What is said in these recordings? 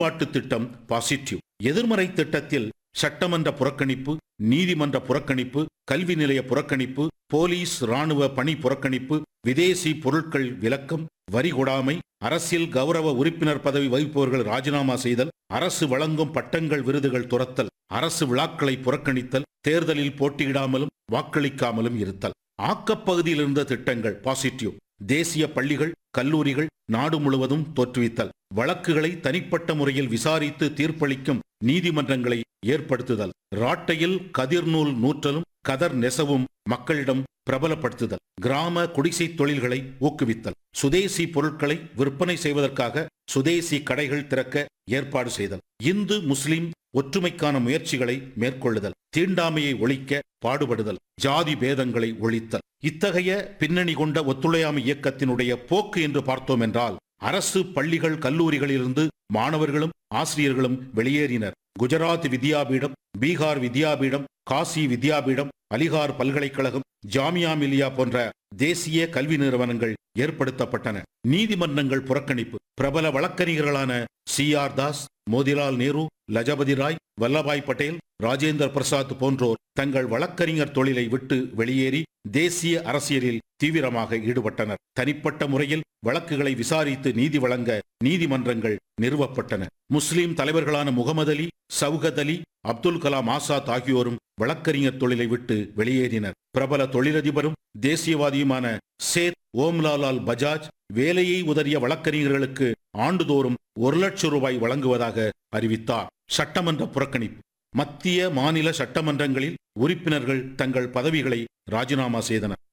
கட்டுப்பாட்டு திட்டம் பாசிட்டிவ். எதிர்மறை திட்டத்தில் சட்டமன்ற புறக்கணிப்பு, நீதிமன்ற புறக்கணிப்பு, கல்வி நிலைய புறக்கணிப்பு, போலீஸ் ராணுவ பணி புறக்கணிப்பு, விதேசி பொருட்கள் விலக்கம், வரி கொடாமை, அரசியல் கௌரவ உறுப்பினர் பதவி வகிப்பவர்கள் ராஜினாமா செய்தல், அரசு வழங்கும் பட்டங்கள் விருதுகள் துரத்தல், அரசு விழாக்களை புறக்கணித்தல், தேர்தலில் போட்டியிடாமலும் வாக்களிக்காமலும் இருத்தல். ஆக்கப்பகுதியில் இருந்த திட்டங்கள் பாசிட்டிவ். தேசிய பள்ளிகள், கல்லூரிகள் நாடு முழுவதும் தோற்றுவித்தல், வழக்குகளை தனிப்பட்ட முறையில் விசாரித்து தீர்ப்பளிக்கும் நீதிமன்றங்களை ஏற்படுத்துதல், ராட்டையில் கதிர்நூல் நூற்றலும் கதர் நெசவும் மக்களிடம் பிரபலப்படுத்துதல், கிராம குடிசை தொழில்களை ஊக்குவித்தல், சுதேசி பொருட்களை விற்பனை செய்வதற்காக சுதேசி கடைகள் திறக்க ஏற்பாடு செய்தல், இந்து முஸ்லிம் ஒற்றுமைக்கான முயற்சிகளை மேற்கொள்ளுதல், தீண்டாமையை ஒழிக்க பாடுபடுதல், ஜாதி பேதங்களை ஒழித்தல். இத்தகைய பின்னணி கொண்ட ஒத்துழையாமை இயக்கத்தினுடைய போக்கு என்று பார்த்தோம் என்றால், அரசு பள்ளிகள் கல்லூரிகளிலிருந்து மாணவர்களும் ஆசிரியர்களும் வெளியேறினர். குஜராத் வித்யாபீடம், பீகார் வித்யாபீடம், காசி வித்யாபீடம், அலிகார் பல்கலைக்கழகம், ஜாமியா மில்லியா போன்ற தேசிய கல்வி நிறுவனங்கள் ஏற்படுத்தப்பட்டன. நீதிமன்றங்கள் புறக்கணிப்பு. பிரபல வழக்கறிஞர்களான சி.ஆர். தாஸ், மோதிலால் நேரு, லஜபதி ராய், வல்லபாய் பட்டேல், ராஜேந்திர பிரசாத் போன்றோர் தங்கள் வழக்கறிஞர் தொழிலை விட்டு வெளியேறி தேசிய அரசியலில் தீவிரமாக ஈடுபட்டனர். தனிப்பட்ட முறையில் வழக்குகளை விசாரித்து நீதி வழங்க நீதிமன்றங்கள் நிறுவப்பட்டன. முஸ்லிம் தலைவர்களான முகமது அலி, சவுகத் அலி, அப்துல் கலாம் ஆசாத் ஆகியோரும் வழக்கறிஞர் தொழிலை விட்டு வெளியேறினர். பிரபல தொழிலதிபரும் தேசியவாதியுமான சேத் ஓம்லாலால் பஜாஜ் வேலையை உதறிய வழக்கறிஞர்களுக்கு ஆண்டுதோறும் 1,00,000 ரூபாய் வழங்குவதாக அறிவித்தார். சட்டமன்ற புறக்கணிப்பு. மத்திய மாநில சட்டமன்றங்களில் உறுப்பினர்கள் தங்கள் பதவிகளை ராஜினாமா செய்தனர்.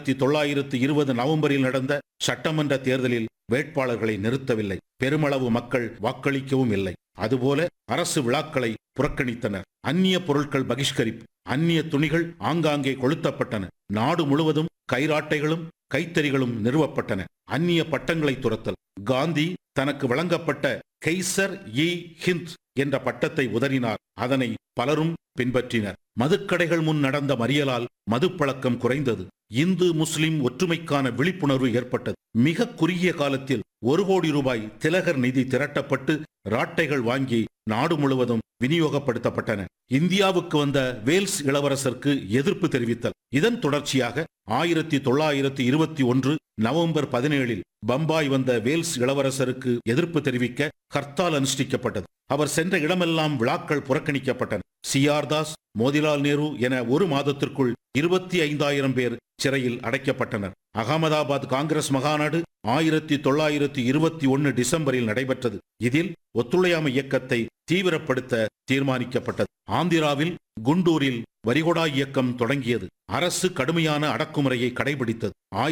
1920 நவம்பரில் நடந்த சட்டமன்ற தேர்தலில் வேட்பாளர்களை நிறுத்தவில்லை. பெருமளவு மக்கள் வாக்களிக்கவும் இல்லை. அதுபோல அரசு விழாக்களை புறக்கணித்தனர். அந்நிய பொருட்கள் பகிஷ்கரிப்பு. அந்நிய துணிகள் ஆங்காங்கே கொளுத்தப்பட்டன. நாடு முழுவதும் கைராட்டைகளும் கைத்தறிகளும் நிறுவப்பட்டன. அந்நிய பட்டங்களை துரத்தல். காந்தி தனக்கு வழங்கப்பட்ட கைசர் இ ஹிந்த் என்ற பட்டத்தை உதறினார். அதனை பலரும் பின்பற்றினர். மதுக்கடைகள் முன் நடந்த மறியலால் மதுப்பழக்கம் குறைந்தது. இந்து முஸ்லிம் ஒற்றுமைக்கான விழிப்புணர்வு ஏற்பட்டது. மிக குறுகிய காலத்தில் 1 கோடி ரூபாய் திலகர் நிதி திரட்டப்பட்டு ராட்டைகள் வாங்கி நாடு முழுவதும் விநியோகப்படுத்தப்பட்டன. இந்தியாவுக்கு வந்த வேல்ஸ் இளவரசருக்கு எதிர்ப்பு தெரிவித்தல். இதன் தொடர்ச்சியாக 1921 நவம்பர் 17 பம்பாய் வந்த வேல்ஸ் இளவரசருக்கு எதிர்ப்பு தெரிவிக்க ஹர்த்தால் அனுஷ்டிக்கப்பட்டது. அவர் சென்ற இடமெல்லாம் விழாக்கள் புறக்கணிக்கப்பட்டன. சி.ஆர். தாஸ், மோதிலால் நேரு என 1 மாதத்திற்குள் 25,000 பேர் சிறையில் அடைக்கப்பட்டனர். அகமதாபாத் காங்கிரஸ் மகாநாடு 1921 டிசம்பரில் நடைபெற்றது. இதில் ஒத்துழையாமை இயக்கத்தை தீவிரப்படுத்த தீர்மானிக்கப்பட்டது. ஆந்திராவில் குண்டூரில் வரிகொடா இயக்கம் தொடங்கியது. அரசு கடுமையான அடக்குமுறையை கடைபிடித்தது.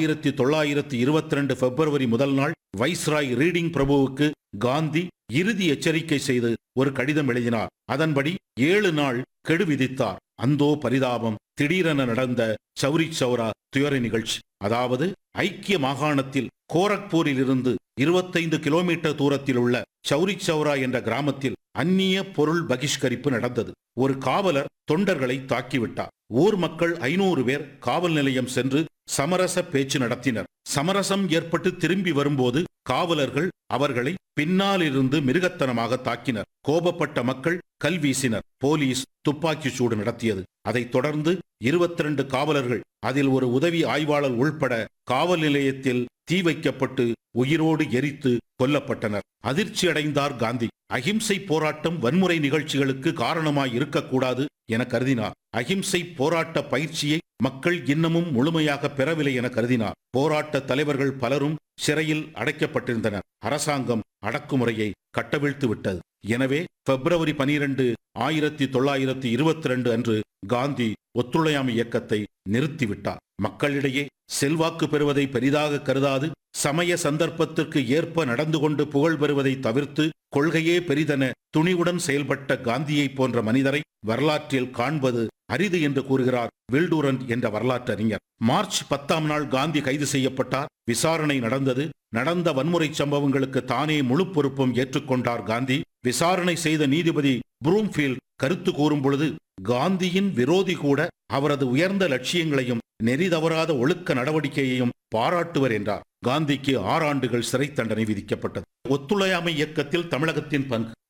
1922 பிப்ரவரி முதல் நாள் வைஸ்ராய் ரீடிங் பிரபுவுக்கு காந்தி இறுதி எச்சரிக்கை செய்து ஒரு கடிதம் எழுதினார். அதன்படி 7 நாள் கெடு விதித்தார். அந்தோ பரிதாபம், திடீரென நடந்த சௌரி சௌரா துயர நிகழ்ச்சி. அதாவது ஐக்கிய மாகாணத்தில் கோரக்பூரில் இருந்து 25 கிலோமீட்டர் தூரத்தில் உள்ள சௌரி சௌரா என்ற கிராமத்தில் அந்நிய பொருள் பகிஷ்கரிப்பு நடந்தது. ஒரு காவலர் தொண்டர்களை தாக்கிவிட்டார். ஊர் மக்கள் 500 பேர் காவல் நிலையம் சென்று சமரச பேச்சு நடத்தினர். சமரசம் ஏற்பட்டு திரும்பி வரும்போது காவலர்கள் அவர்களை பின்னால் இருந்து மிருகத்தனமாக தாக்கினர். கோபப்பட்ட மக்கள் கல் வீசினர். போலீஸ் துப்பாக்கி சூடு நடத்தியது. அதைத் தொடர்ந்து 22 காவலர்கள், அதில் ஒரு உதவி ஆய்வாளர் உள்பட காவல் நிலையத்தில் தீ வைக்கப்பட்டு உயிரோடு எரித்து கொல்லப்பட்டனர். அதிர்ச்சி அடைந்தார் காந்தி. அகிம்சை போராட்டம் வன்முறை நிகழ்ச்சிகளுக்கு காரணமாய் இருக்கக்கூடாது என கருதினார். அகிம்சை போராட்ட பயிற்சியை மக்கள் இன்னமும் முழுமையாக பெறவில்லை என கருதினார். போராட்ட தலைவர்கள் பலரும் சிறையில் அடைக்கப்பட்டிருந்தனர். அரசாங்கம் அடக்குமுறையை கட்டவிழ்த்து விட்டது. எனவே பிப்ரவரி 12, 1922 அன்று காந்தி ஒத்துழையாமை இயக்கத்தை நிறுத்திவிட்டார். மக்களிடையே செல்வாக்கு பெறுவதை பெரிதாக கருதாது, சமய சந்தர்ப்பத்திற்கு ஏற்ப நடந்து கொண்டு புகழ் பெறுவதை தவிர்த்து கொள்கையே பெரிதென துணிவுடன் செயல்பட்ட காந்தியை போன்ற மனிதரை வரலாற்றில் காண்பது அரிது என்று கூறுகிறார் வில்டூரண்ட் என்ற வரலாற்றறிஞர். மார்ச் 10ஆம் நாள் காந்தி கைது செய்யப்பட்டார். விசாரணை நடந்தது. நடந்த வன்முறை சம்பவங்களுக்கு தானே முழு பொறுப்பும் ஏற்றுக்கொண்டார் காந்தி. விசாரணை செய்த நீதிபதி ப்ரூம்ஃபீல்ட் கருத்து கூறும் பொழுது, காந்தியின் விரோதி கூட அவரது உயர்ந்த லட்சியங்களையும் நெறி தவறாத ஒழுக்க நடவடிக்கையையும் பாராட்டுவர் என்றார். காந்திக்கு 6 ஆண்டுகள் சிறை தண்டனை விதிக்கப்பட்டது. ஒத்துழையாமை இயக்கத்தில் தமிழகத்தின் பங்கு.